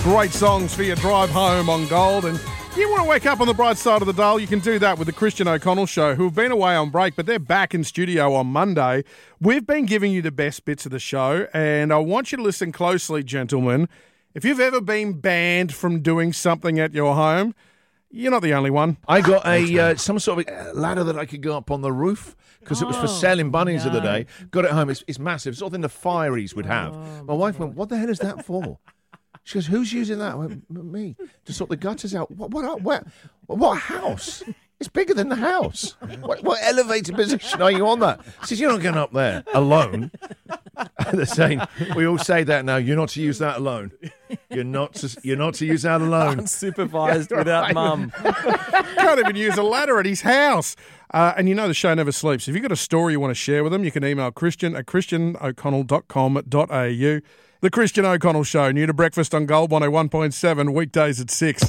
Great songs for your drive home on Gold. And you want to wake up on the bright side of the dial, you can do that with the Christian O'Connell Show, who have been away on break, but they're back in studio on Monday. We've been giving you the best bits of the show, and I want you to listen closely, gentlemen. If you've ever been banned from doing something at your home, you're not the only one. I got some sort of ladder that I could go up on the roof because it was for selling bunnies of the day. Got it home. It's massive. It's something the Fireys would have. My wife went, "What the hell is that for?" She goes, "Who's using that?" I went, "Me, to sort the gutters out." What house? It's bigger than the house. What elevated position are you on that? She says, "You're not going up there alone." They're saying, we all say that now. You're not to use that alone. You're not to use that alone. Unsupervised without mum. Can't even use a ladder at his house. And you know the show never sleeps. If you've got a story you want to share with them, you can email christian@christianoconnell.com.au. The Christian O'Connell Show, new to breakfast on Gold 101.7, weekdays at 6.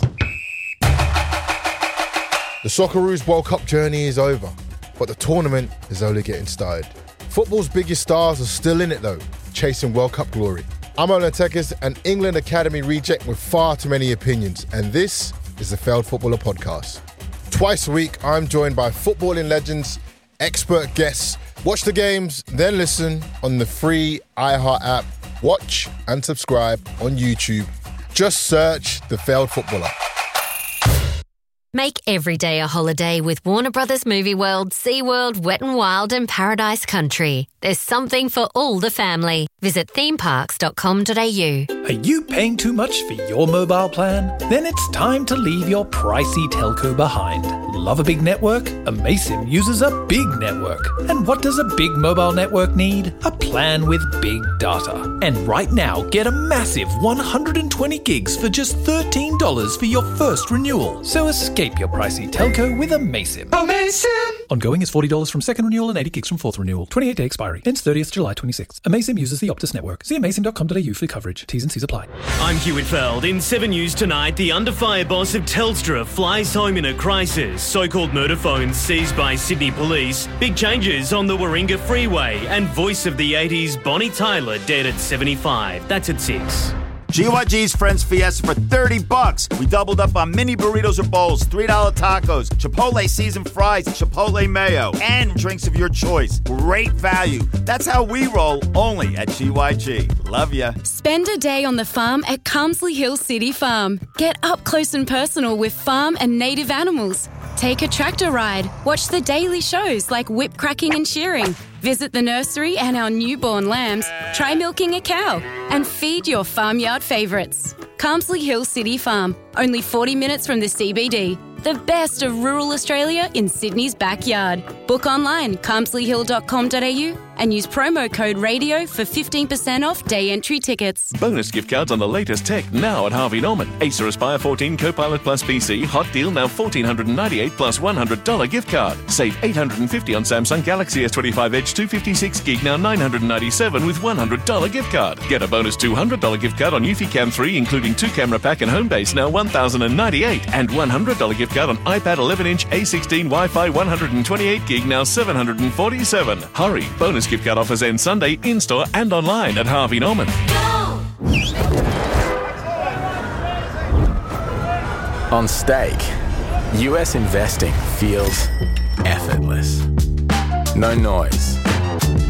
The Socceroos World Cup journey is over, but the tournament is only getting started. Football's biggest stars are still in it though, chasing World Cup glory. I'm Olan Tekis, an England Academy reject with far too many opinions, and this is the Failed Footballer Podcast. Twice a week, I'm joined by footballing legends, expert guests. Watch the games, then listen on the free iHeart app. Watch and subscribe on YouTube. Just search The Failed Footballer. Make every day a holiday with Warner Brothers Movie World, SeaWorld, Wet n Wild and Paradise Country. There's something for all the family. Visit themeparks.com.au. Are you paying too much for your mobile plan? Then it's time to leave your pricey telco behind. Love a big network? Amaysim uses a big network. And what does a big mobile network need? A plan with big data. And right now, get a massive 120 gigs for just $13 for your first renewal. So escape your pricey telco with Amaysim. Ongoing is $40 from second renewal and 80 gigs from fourth renewal. 28-day expiry. Ends 30th July 26. Amaysim uses the Optus network. See amaysim.com.au for coverage. T's and C's apply. I'm Hugh Whitfeld. In 7 News tonight, the under-fire boss of Telstra flies home in a crisis. So-called murder phones seized by Sydney police. Big changes on the Warringah Freeway. And voice of the 80s, Bonnie Tyler, dead at 75. That's at 6. GYG's Friends Fiesta for $30. We doubled up on mini burritos or bowls, $3 tacos, Chipotle seasoned fries, Chipotle mayo, and drinks of your choice. Great value. That's how we roll, only at GYG. Love ya. Spend a day on the farm at Carmsley Hill City Farm. Get up close and personal with farm and native animals. Take a tractor ride. Watch the daily shows like whip cracking and shearing. Visit the nursery and our newborn lambs. Try milking a cow and feed your farmyard favourites. Carmsley Hill City Farm, only 40 minutes from the CBD. The best of rural Australia in Sydney's backyard. Book online, carmsleyhill.com.au and use promo code RADIO for 15% off day entry tickets. Bonus gift cards on the latest tech now at Harvey Norman. Acer Aspire 14 Copilot Plus PC. Hot deal now $1,498 plus $100 gift card. Save $850 on Samsung Galaxy S25 Edge 256 gig now $997 with $100 gift card. Get a bonus $200 gift card on Eufy Cam 3 including 2 camera pack and home base now $1,098 and $100 gift card on iPad 11-inch A16 Wi-Fi 128 gig now $747. Hurry! Bonus gift card offers end Sunday in-store and online at Harvey Norman. On Stake, US investing feels effortless. No noise,